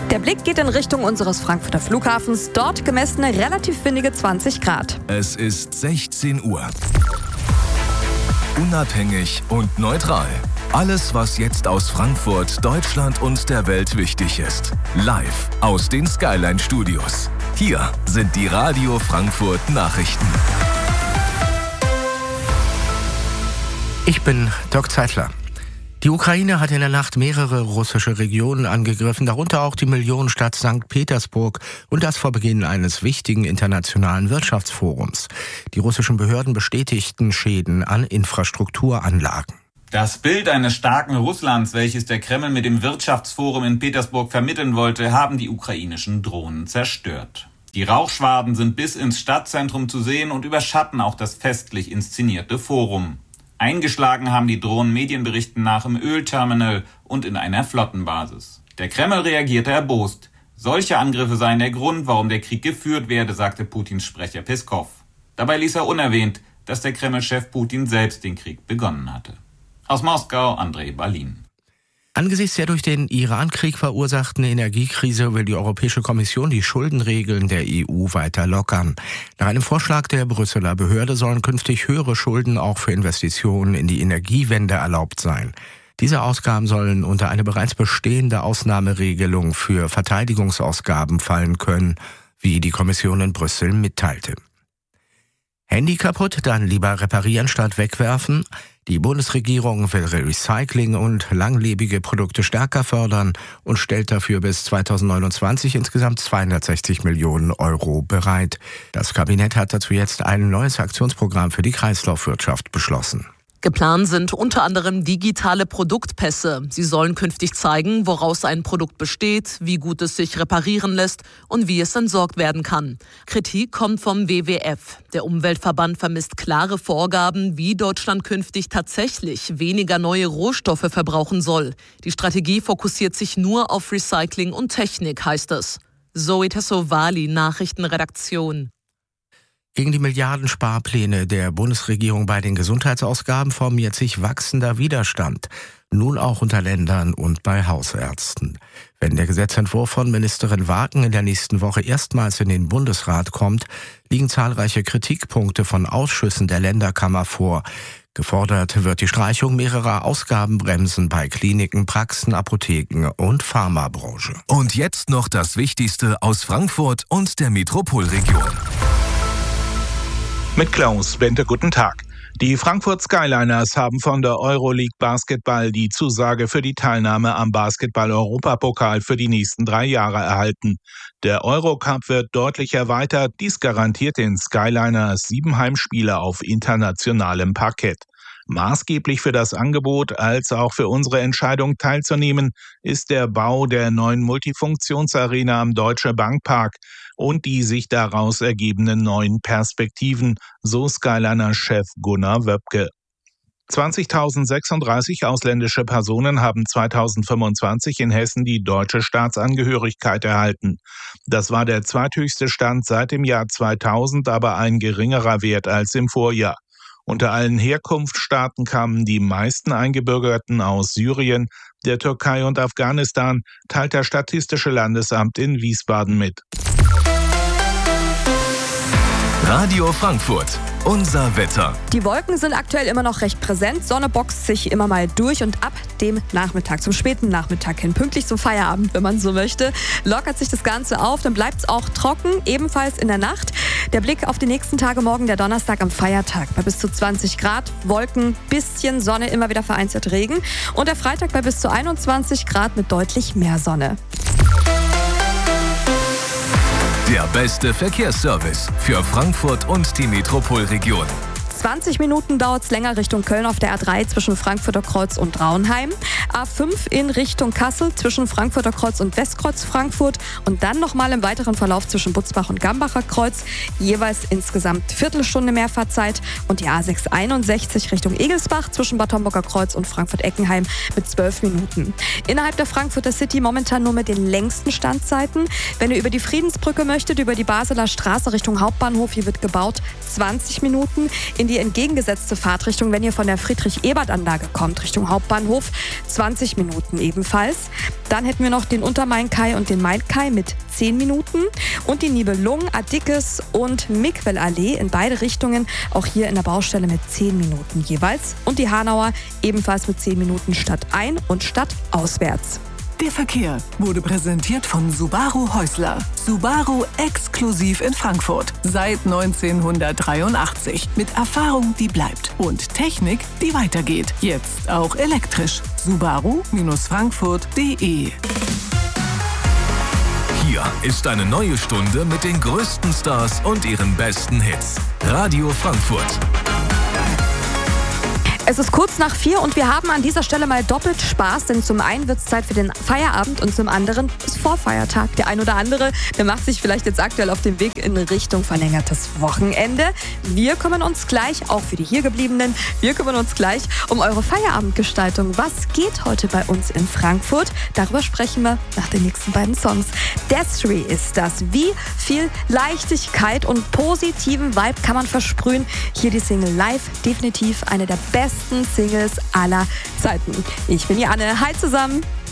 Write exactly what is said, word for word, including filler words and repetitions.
Der Blick geht in Richtung unseres Frankfurter Flughafens. Dort gemessene relativ windige zwanzig Grad. Es ist sechzehn Uhr. Unabhängig und neutral. Alles, was jetzt aus Frankfurt, Deutschland und der Welt wichtig ist. Live aus den Skyline Studios. Hier sind die Radio Frankfurt Nachrichten. Ich bin Dirk Zeitler. Die Ukraine hat in der Nacht mehrere russische Regionen angegriffen, darunter auch die Millionenstadt Sankt Petersburg und das vor Beginn eines wichtigen internationalen Wirtschaftsforums. Die russischen Behörden bestätigten Schäden an Infrastrukturanlagen. Das Bild eines starken Russlands, welches der Kreml mit dem Wirtschaftsforum in Petersburg vermitteln wollte, haben die ukrainischen Drohnen zerstört. Die Rauchschwaden sind bis ins Stadtzentrum zu sehen und überschatten auch das festlich inszenierte Forum. Eingeschlagen haben die Drohnen Medienberichten nach im Ölterminal und in einer Flottenbasis. Der Kreml reagierte erbost. Solche Angriffe seien der Grund, warum der Krieg geführt werde, sagte Putins Sprecher Peskov. Dabei ließ er unerwähnt, dass der Kreml-Chef Putin selbst den Krieg begonnen hatte. Aus Moskau, Andrei Balin. Angesichts der durch den Iran-Krieg verursachten Energiekrise will die Europäische Kommission die Schuldenregeln der E U weiter lockern. Nach einem Vorschlag der Brüsseler Behörde sollen künftig höhere Schulden auch für Investitionen in die Energiewende erlaubt sein. Diese Ausgaben sollen unter eine bereits bestehende Ausnahmeregelung für Verteidigungsausgaben fallen können, wie die Kommission in Brüssel mitteilte. Handy kaputt, dann lieber reparieren statt wegwerfen. Die Bundesregierung will Recycling und langlebige Produkte stärker fördern und stellt dafür bis zweitausendneunundzwanzig insgesamt zweihundertsechzig Millionen Euro bereit. Das Kabinett hat dazu jetzt ein neues Aktionsprogramm für die Kreislaufwirtschaft beschlossen. Geplant sind unter anderem digitale Produktpässe. Sie sollen künftig zeigen, woraus ein Produkt besteht, wie gut es sich reparieren lässt und wie es entsorgt werden kann. Kritik kommt vom W W F. Der Umweltverband vermisst klare Vorgaben, wie Deutschland künftig tatsächlich weniger neue Rohstoffe verbrauchen soll. Die Strategie fokussiert sich nur auf Recycling und Technik, heißt es. Zoe Tassovali, Nachrichtenredaktion. Gegen die Milliardensparpläne der Bundesregierung bei den Gesundheitsausgaben formiert sich wachsender Widerstand, nun auch unter Ländern und bei Hausärzten. Wenn der Gesetzentwurf von Ministerin Waken in der nächsten Woche erstmals in den Bundesrat kommt, liegen zahlreiche Kritikpunkte von Ausschüssen der Länderkammer vor. Gefordert wird die Streichung mehrerer Ausgabenbremsen bei Kliniken, Praxen, Apotheken und Pharmabranche. Und jetzt noch das Wichtigste aus Frankfurt und der Metropolregion. Mit Klaus Bente, guten Tag. Die Frankfurt Skyliners haben von der Euroleague Basketball die Zusage für die Teilnahme am Basketball-Europapokal für die nächsten drei Jahre erhalten. Der Eurocup wird deutlich erweitert. Dies garantiert den Skyliners sieben Heimspiele auf internationalem Parkett. Maßgeblich für das Angebot als auch für unsere Entscheidung teilzunehmen, ist der Bau der neuen Multifunktionsarena am Deutsche Bankpark und die sich daraus ergebenden neuen Perspektiven, so Skyliner-Chef Gunnar Wöbke. zwanzigtausendsechsunddreißig ausländische Personen haben zweitausendfünfundzwanzig in Hessen die deutsche Staatsangehörigkeit erhalten. Das war der zweithöchste Stand seit dem Jahr zweitausend, aber ein geringerer Wert als im Vorjahr. Unter allen Herkunftsstaaten kamen die meisten Eingebürgerten aus Syrien, der Türkei und Afghanistan, teilt das Statistische Landesamt in Wiesbaden mit. Radio Frankfurt, unser Wetter. Die Wolken sind aktuell immer noch recht präsent. Sonne boxt sich immer mal durch und ab dem Nachmittag, zum späten Nachmittag hin, pünktlich zum Feierabend, wenn man so möchte, lockert sich das Ganze auf. Dann bleibt es auch trocken, ebenfalls in der Nacht. Der Blick auf die nächsten Tage, morgen der Donnerstag am Feiertag bei bis zu zwanzig Grad, Wolken, bisschen Sonne, immer wieder vereinzelt Regen. Und der Freitag bei bis zu einundzwanzig Grad mit deutlich mehr Sonne. Der beste Verkehrsservice für Frankfurt und die Metropolregion. zwanzig Minuten dauert es länger Richtung Köln auf der A drei zwischen Frankfurter Kreuz und Raunheim. A fünf in Richtung Kassel zwischen Frankfurter Kreuz und Westkreuz Frankfurt. Und dann nochmal im weiteren Verlauf zwischen Butzbach und Gambacher Kreuz. Jeweils insgesamt Viertelstunde mehr Fahrzeit. Und die A sechshunderteinundsechzig Richtung Egelsbach zwischen Bad Homburger Kreuz und Frankfurt-Eckenheim mit zwölf Minuten. Innerhalb der Frankfurter City momentan nur mit den längsten Standzeiten. Wenn ihr über die Friedensbrücke möchtet, über die Basler Straße Richtung Hauptbahnhof, hier wird gebaut, zwanzig Minuten. In die entgegengesetzte Fahrtrichtung, wenn ihr von der Friedrich-Ebert-Anlage kommt, Richtung Hauptbahnhof, zwanzig Minuten ebenfalls. Dann hätten wir noch den Untermain-Kai und den Main-Kai mit zehn Minuten und die Nibelungen, Adickes und Miquel-Allee in beide Richtungen, auch hier in der Baustelle mit zehn Minuten jeweils. Und die Hanauer ebenfalls mit zehn Minuten statt ein- und statt auswärts. Der Verkehr wurde präsentiert von Subaru Häusler. Subaru exklusiv in Frankfurt. Seit neunzehnhundertdreiundachtzig. Mit Erfahrung, die bleibt. Und Technik, die weitergeht. Jetzt auch elektrisch. Subaru Frankfurt punkt de. Hier ist eine neue Stunde mit den größten Stars und ihren besten Hits. Radio Frankfurt. Es ist kurz nach vier und wir haben an dieser Stelle mal doppelt Spaß, denn zum einen wird es Zeit für den Feierabend und zum anderen ist Vorfeiertag. Der ein oder andere, der macht sich vielleicht jetzt aktuell auf den Weg in Richtung verlängertes Wochenende. Wir kümmern uns gleich, auch für die hier gebliebenen, wir kümmern uns gleich um eure Feierabendgestaltung. Was geht heute bei uns in Frankfurt? Darüber sprechen wir nach den nächsten beiden Songs. Destry ist das. Wie viel Leichtigkeit und positiven Vibe kann man versprühen? Hier die Single Live, definitiv eine der besten Singles aller Zeiten. Ich bin die Anne. Hi zusammen.